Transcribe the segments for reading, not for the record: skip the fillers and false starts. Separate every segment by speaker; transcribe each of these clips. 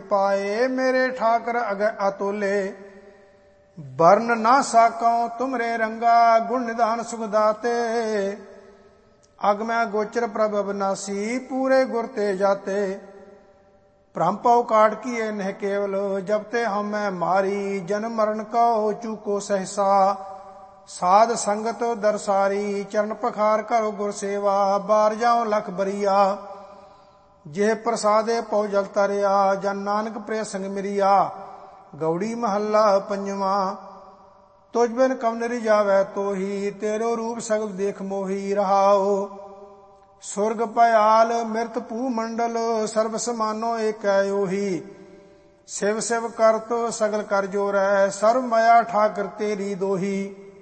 Speaker 1: पाए मेरे ठाकर अग अतुले। वर्ण ना साकौ तुमरे रंगा गुण निधान सुख दाते। अग मैं गोचर प्रभ अविनाशी पूरे गुर ते जाते। भ्रम पौ काट किए नह केवल जबते हम मैं मारी। जन्म मरण कहो चूको सहसा साध संगत दरसारी। चरण पखार करो गुर सेवा बार जाओ लख बरिया। जेह प्रसादे पौ जल तरिया जन नानक प्रिय संग मिरिया। गौड़ी महला पंजवा। तुझ बिन कम न रिजावै तोही तेरो रूप सगल देख मोही। रहाओ सुरग पयाल मृत भू मंडल सर्व समानो एक ओही। शिव शिव कर तो सगल कर जोरै सर्व माया ठाकर तेरी दोही।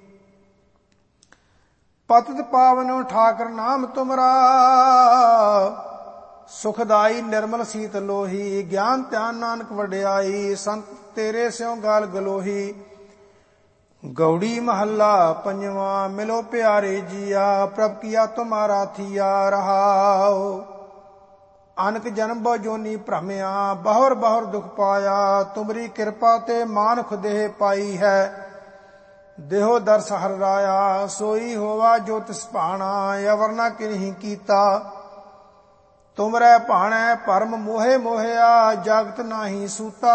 Speaker 1: पतित पावन ठाकर नाम तुमरा सुखदाई निर्मल सीत लोही। ज्ञान ध्यान नानक वड्याई संत तेरे स्यों गाल गलोही। गौड़ी महला पंजवा। मिलो प्यारे जिया प्रभ किया तुम्हारा थिया। रहाओ अनक जन्म बहु जोनी भ्रमया बहुर बहुर दुख पाया। तुमरी कृपा ते मानख देह पाई है देहो दर्श हर राया। सोई होवा जो तिस भाणा अवर न किन्हीं कीता। तुमरै भाणै परम मोहे मोहिया जागत नाही सूता।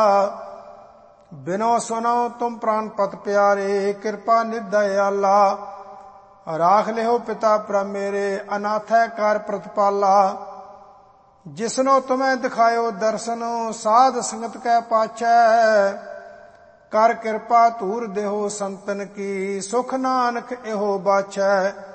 Speaker 1: बिनो सुनो तुम प्राण पत प्यारे कृपा निदयाला। राख लिहो पिता प्रभ मेरे अनाथ कार प्रतिपाला। जिसनो तुम्हें दिखायो दर्शन साध संगत कै पाछै। कर कृपा धूर देहो संतन की सुख नानक एहो बाछै।